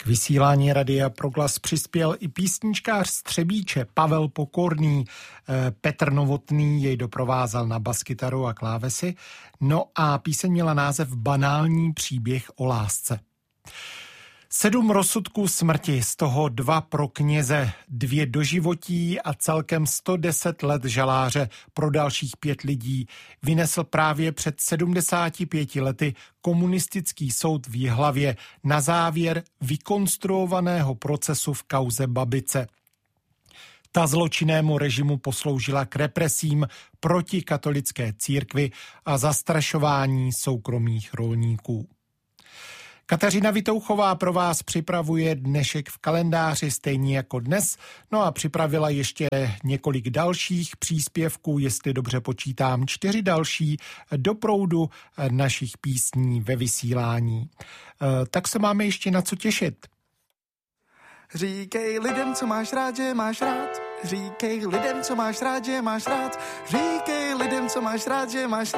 K vysílání Radia Proglas přispěl i písničkář z Třebíče Pavel Pokorný. Petr Novotný jej doprovázel na baskytaru a klávesy. No a píseň měla název Banální příběh o lásce. 7 rozsudků smrti, z toho 2 pro kněze, 2 doživotí a celkem 110 let žaláře pro dalších 5 lidí vynesl právě před 75 lety komunistický soud v Jihlavě na závěr vykonstruovaného procesu v kauze Babice. Ta zločinnému režimu posloužila k represím proti katolické církvi a zastrašování soukromých rolníků. Kateřina Vitouchová pro vás připravuje dnešek v kalendáři stejně jako dnes, no a připravila ještě několik dalších příspěvků, jestli dobře počítám 4 další, do proudu našich písní ve vysílání. Tak se máme ještě na co těšit. Říkej lidem, co máš rád, že máš rád. Říkej lidem, co máš rád, že máš rád. Říkej lidem, co máš rád, že máš rád.